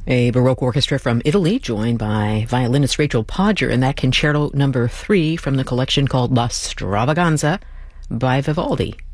A Baroque orchestra from Italy, joined by violinist Rachel Podger, and that Concerto Number 3 from the collection called La Stravaganza by Vivaldi.